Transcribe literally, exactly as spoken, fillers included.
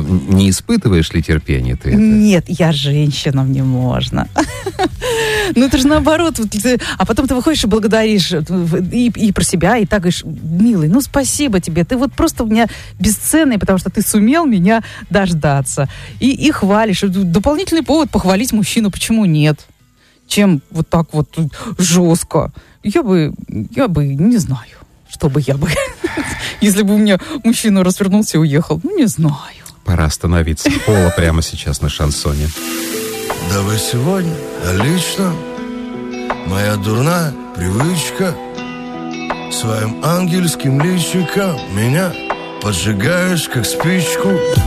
не испытываешь ли терпения ты это? Нет, я женщина, мне можно. Ну, это же наоборот. А потом ты выходишь и благодаришь и, и про себя, и так говоришь: милый, ну, спасибо тебе. Ты вот просто у меня бесценный, потому что ты сумел меня дождаться. И, и хвалишь. Дополнительный повод похвалить мужчину. Почему нет? Чем вот так вот жестко. Я бы, я бы, не знаю, что бы я бы, если бы у меня мужчина развернулся и уехал. Ну, не знаю. Пора остановиться. Пола прямо сейчас на шансоне. Давай сегодня, а лично моя дурная привычка своим ангельским личиком меня поджигаешь, как спичку.